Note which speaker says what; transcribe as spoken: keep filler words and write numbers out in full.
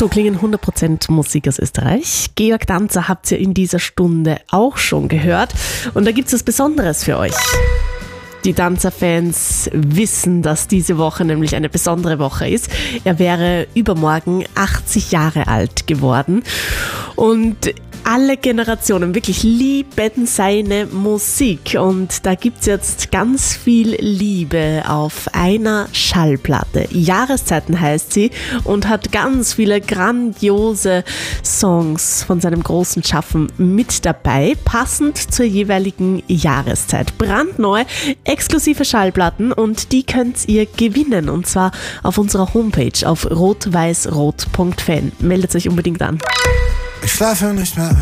Speaker 1: So klingen hundert Prozent Musik aus Österreich. Georg Danzer habt ihr in dieser Stunde auch schon gehört. Und da gibt es was Besonderes für euch. Die Danzer-Fans wissen, dass diese Woche nämlich eine besondere Woche ist. Er wäre übermorgen achtzig Jahre alt geworden. Und alle Generationen wirklich lieben seine Musik. Und da gibt es jetzt ganz viel Liebe auf einer Schallplatte. Jahreszeiten heißt sie und hat ganz viele grandiose Songs von seinem großen Schaffen mit dabei, passend zur jeweiligen Jahreszeit. Brandneu, exklusive Schallplatten und die könnt ihr gewinnen. Und zwar auf unserer Homepage auf rot weiß rot punkt fan. Meldet euch unbedingt an.
Speaker 2: Ich schlafe nicht mehr ein.